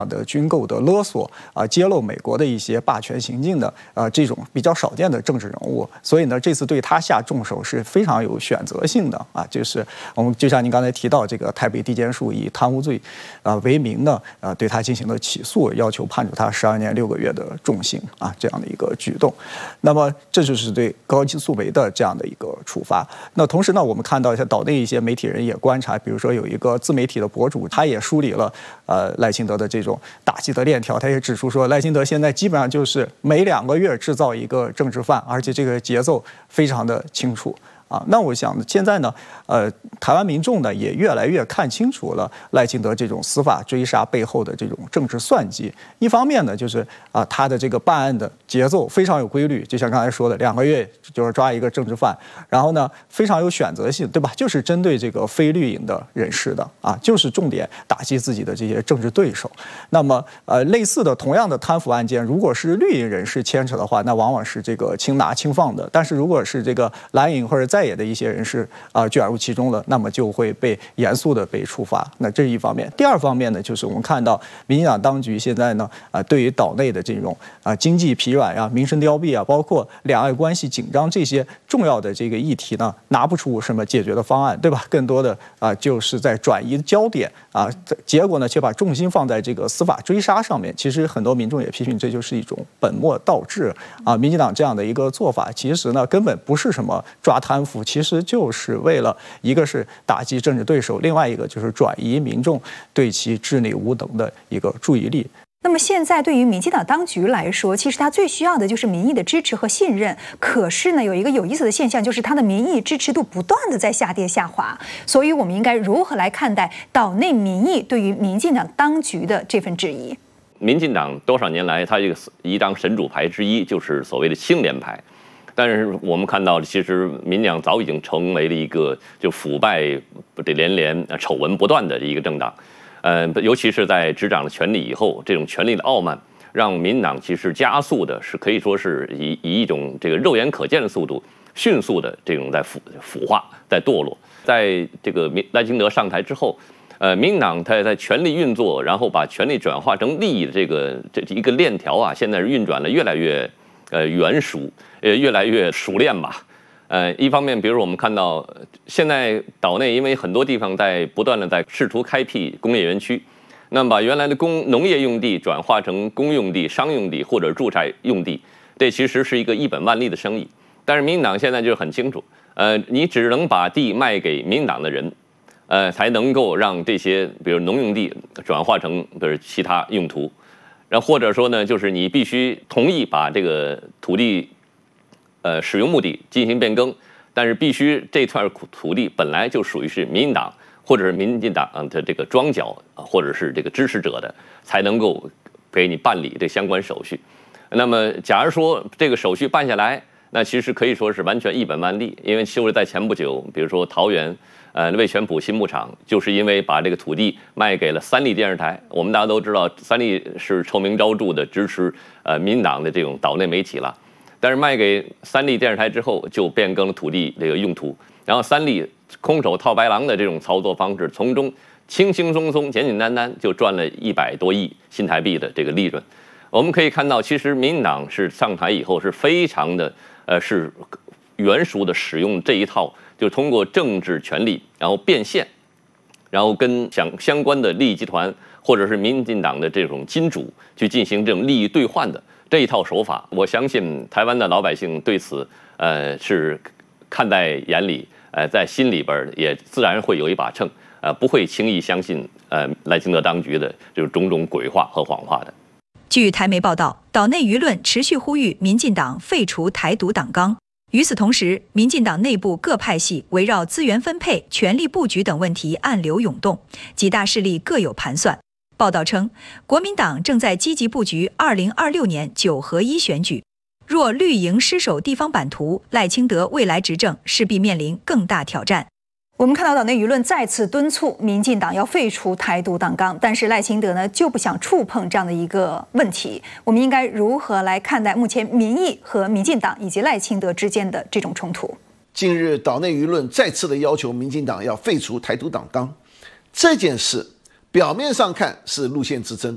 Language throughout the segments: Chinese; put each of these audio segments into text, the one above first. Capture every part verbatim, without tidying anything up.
的军购的勒索啊、呃，揭露美国的一些霸权行径的啊、呃、这种比较少见的政治人物，所以呢，这次对他下重手是非常有选择性的啊。就是我们就像您刚才提到，这个台北地检署以贪污罪啊、呃、为名呢，呃，对他进行了起诉，要求判处他十二年六个月的重刑啊，这样的一个举动。那么这就是对高金素梅的这样的一个处罚。那同时呢，我们看到一些岛内一些媒体人也观察，比如说有一个自媒体的博主，他也梳理了呃赖清德的这种打击的链条，他也指出说，赖清德现在基本上就是每两个月制造一个政治犯，而且这个节奏非常的清楚啊。那我想现在呢，呃，台湾民众呢也越来越看清楚了赖清德这种司法追杀背后的这种政治算计。一方面呢，就是啊，他的这个办案的节奏非常有规律，就像刚才说的，两个月就是抓一个政治犯，然后呢非常有选择性，对吧？就是针对这个非绿营的人士的啊，就是重点打击自己的这些政治对手。那么呃，类似的同样的贪腐案件，如果是绿营人士牵扯的话，那往往是这个轻拿轻放的；但是如果是这个蓝营或者在野的一些人士啊、呃、卷入其中了，那么就会被严肃的被处罚。那这是一方面。第二方面呢，就是我们看到民进党当局现在呢啊、呃，对于岛内的这种啊、呃、经济疲软呀、民生凋敝啊，包括两岸关系紧张这些重要的这个议题呢，拿不出什么解决的方案，对吧？更多的啊、呃、就是在转移焦点啊，结果呢却把重心放在这个司法追杀上面。其实很多民众也批评，这就是一种本末倒置啊！民进党这样的一个做法，其实呢根本不是什么抓贪腐，其实就是为了一个是打击政治对手，另外一个就是转移民众对其治理无能的一个注意力。 那么现在对于民进党当局来说，其实他最需要的就是民意的支持和信任。可是呢，有一个有意思的现象，就是他的民意支持度不断的在下跌下滑。所以我们应该如何来看待岛内民意对于民进党当局的这份质疑？ 民进党多少年来，它这个一张神主牌之一就是所谓的清廉牌。但是我们看到，其实民进党早已经成为了一个就腐败这连连、丑闻不断的一个政党。呃，尤其是在执掌了权力以后，这种权力的傲慢，让民进党其实加速的是可以说是以以一种这个肉眼可见的速度，迅速的这种在腐腐化、在堕落。在这个赖清德上台之后，呃，民进党它在权力运作，然后把权力转化成利益的这个这一个链条啊，现在是运转的越来越呃圆熟，呃越来越熟练吧。呃，一方面，比如我们看到现在岛内，因为很多地方在不断的在试图开辟工业园区，那么把原来的工农业用地转化成公用地、商用地或者住宅用地，这其实是一个一本万利的生意。但是民进党现在就很清楚，呃，你只能把地卖给民进党的人，呃，才能够让这些比如农用地转化成比如其他用途，然后或者说呢，就是你必须同意把这个土地。呃，使用目的进行变更，但是必须这块土地本来就属于是民进党或者是民进党的这个庄脚或者是这个支持者的，才能够给你办理这相关手续。那么，假如说这个手续办下来，那其实可以说是完全一本万利，因为就是在前不久，比如说桃园呃味全埔新牧场，就是因为把这个土地卖给了三立电视台。我们大家都知道，三立是臭名昭著的支持呃民进党的这种岛内媒体了。但是卖给三立电视台之后，就变更了土地这个用途，然后三立空手套白狼的这种操作方式，从中轻轻松松、简简单单就赚了一百多亿新台币的这个利润。我们可以看到，其实民进党是上台以后是非常的呃是圆熟的使用这一套，就通过政治权力，然后变现，然后跟相相关的利益集团或者是民进党的这种金主去进行这种利益兑换的。这一套手法，我相信台湾的老百姓对此，呃，是看在眼里，呃，在心里边也自然会有一把秤，呃，不会轻易相信，呃，赖清德当局的就是种种鬼话和谎话的。 据台媒报道，岛内舆论持续呼吁民进党废除台独党纲。与此同时，民进党内部各派系围绕资源分配、权力布局等问题暗流涌动，几大势力各有盘算。报道称，国民党正在积极布局二零二六年九合一选举。若绿营失守地方版图，赖清德未来执政势必面临更大挑战。 我们看到岛内舆论再次敦促民进党要废除台独党纲，但是赖清德呢就不想触碰这样的一个问题。我们应该如何来看待目前民意和民进党以及赖清德之间的这种冲突？ 近日，岛内舆论再次的要求民进党要废除台独党纲，这件事表面上看是路线之争，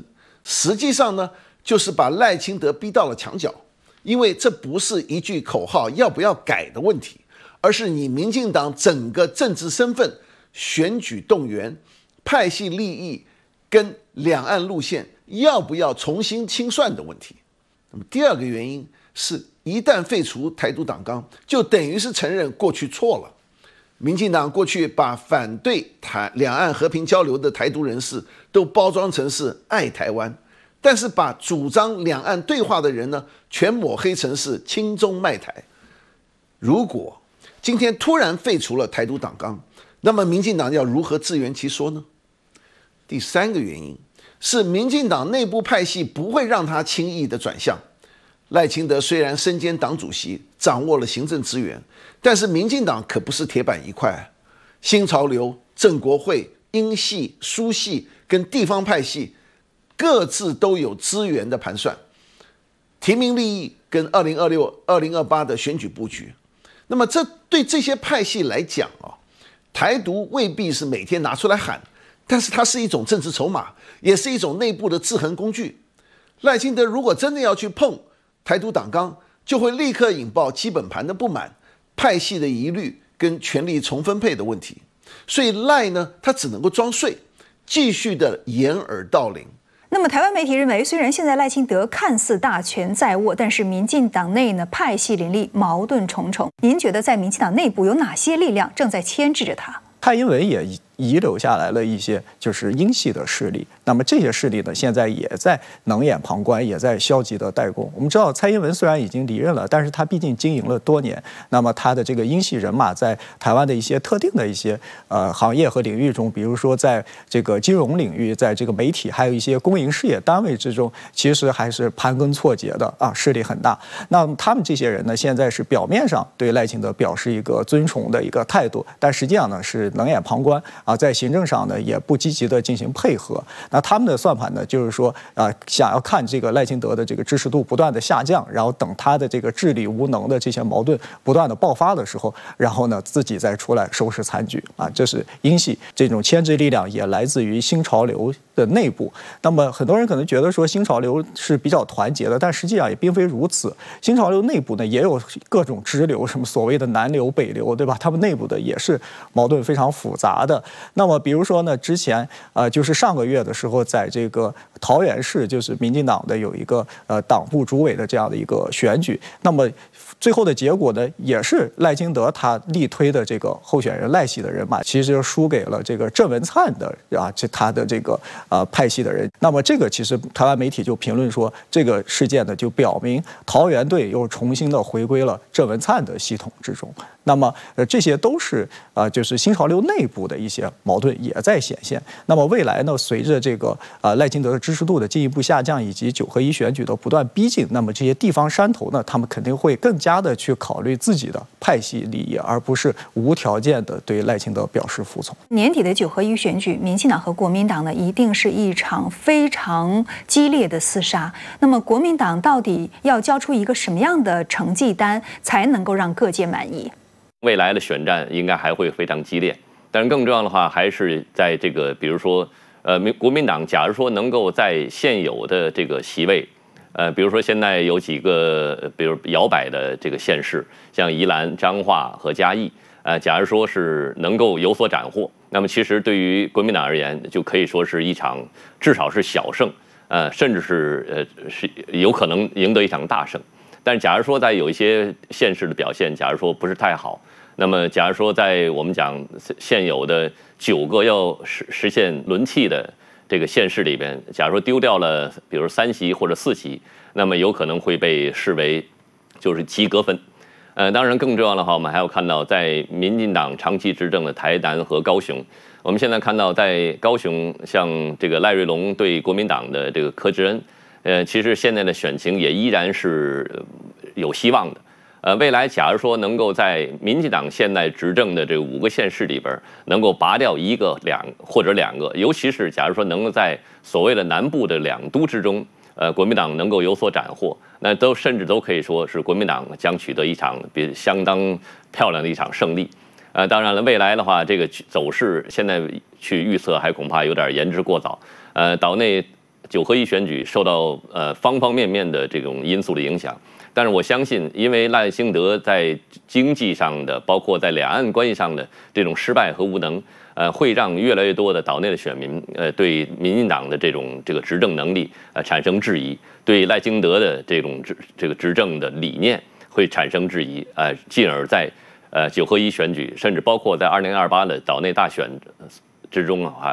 实际上呢，就是把赖清德逼到了墙角。因为这不是一句口号要不要改的问题，而是你民进党整个政治身份、选举动员、派系利益跟两岸路线要不要重新清算的问题。那么第二个原因是，一旦废除台独党纲，就等于是承认过去错了。民进党过去把反对台两岸和平交流的台独人士都包装成是爱台湾，但是把主张两岸对话的人呢，全抹黑成是亲中卖台。如果今天突然废除了台独党纲，那么民进党要如何自圆其说呢？第三个原因是，民进党内部派系不会让他轻易的转向。赖清德虽然身兼党主席，掌握了行政资源，但是民进党可不是铁板一块。新潮流、正国会、英系、苏系跟地方派系各自都有资源的盘算，提名利益跟二零二六、二零二八的选举布局。那么这对这些派系来讲啊，台独未必是每天拿出来喊，但是它是一种政治筹码，也是一种内部的制衡工具。赖清德如果真的要去碰台独党纲，就会立刻引爆基本盘的不满、派系的疑虑跟权力重分配的问题。所以赖呢，他只能够装睡，继续的掩耳盗铃。 那么，台湾媒体认为，虽然现在赖清德看似大权在握，但是民进党内呢派系林立，矛盾重重。您觉得在民进党内部有哪些力量正在牵制着他？ 蔡英文也遗留下来了一些就是英系的势力，那么这些势力呢，现在也在冷眼旁观，也在消极的代工。我们知道，蔡英文虽然已经离任了，但是他毕竟经营了多年，那么他的这个英系人马在台湾的一些特定的一些呃行业和领域中，比如说在这个金融领域，在这个媒体，还有一些公营事业单位之中，其实还是盘根错节的啊，势力很大。那么他们这些人呢，现在是表面上对赖清德表示一个尊崇的一个态度，但实际上呢是冷眼旁观啊，在行政上呢也不积极的进行配合。那他们的算盘呢，就是说啊、呃，想要看这个赖清德的这个支持度不断的下降，然后等他的这个治理无能的这些矛盾不断的爆发的时候，然后呢自己再出来收拾残局啊。这是英系这种牵制力量，也来自于新潮流的内部。那么很多人可能觉得说新潮流是比较团结的，但实际上也并非如此。新潮流内部呢也有各种支流，什么所谓的南流北流，对吧？他们内部的也是矛盾非常复杂的。那么比如说呢，之前呃就是上个月的时候，在这个桃园市，就是民进党的有一个呃党部主委的这样的一个选举，那么最后的结果呢，也是赖清德他力推的这个候选人赖系的人马，其实输给了这个郑文灿的啊，这他的这个呃派系的人。那么这个其实台湾媒体就评论说，这个事件呢就表明桃园队又重新的回归了郑文灿的系统之中。那么呃这些都是啊、呃、就是新潮流内部的一些矛盾也在显现。那么未来呢，随着这个啊、呃、赖清德的支持度的进一步下降，以及九合一选举的不断逼近，那么这些地方山头呢，他们肯定会更加的去考虑自己的派系利益，而不是无条件的对赖清德表示服从。 年底的九合一选举，民进党和国民党呢，一定是一场非常激烈的厮杀。那么国民党到底要交出一个什么样的成绩单，才能够让各界满意？ 未来的选战应该还会非常激烈，但是更重要的话，还是在这个，比如说，呃，国民党假如说能够在现有的这个席位，呃，比如说现在有几个，比如摇摆的这个县市，像宜兰、彰化和嘉义，呃，假如说是能够有所斩获，那么其实对于国民党而言，就可以说是一场至少是小胜，呃，甚至是呃是有可能赢得一场大胜。但是假如说在有一些县市的表现，假如说不是太好，那么假如说在我们讲现有的九个要实实现轮替的这个县市里边，假如说丢掉了，比如三席或者四席，那么有可能会被视为就是及格分。呃，当然更重要的话，我们还要看到，在民进党长期执政的台南和高雄，我们现在看到在高雄，像这个赖瑞隆对国民党的这个柯志恩，呃，其实现在的选情也依然是有希望的。呃，未来假如说能够在民进党现在执政的这五个县市里边，能够拔掉一个、两或者两个，尤其是假如说能够在所谓的南部的两都之中，呃，国民党能够有所斩获，那都甚至都可以说是国民党将取得一场比相当漂亮的一场胜利。呃，当然了，未来的话，这个走势现在去预测还恐怕有点言之过早。呃，岛内九合一选举受到呃方方面面的这种因素的影响。但是我相信，因为赖清德在经济上的，包括在两岸关系上的这种失败和无能，呃，会让越来越多的岛内的选民，呃，对民进党的这种这个执政能力，呃，产生质疑，对赖清德的这种执这个执政的理念会产生质疑，呃，进而在呃九合一选举，甚至包括在二零二八的岛内大选之中啊。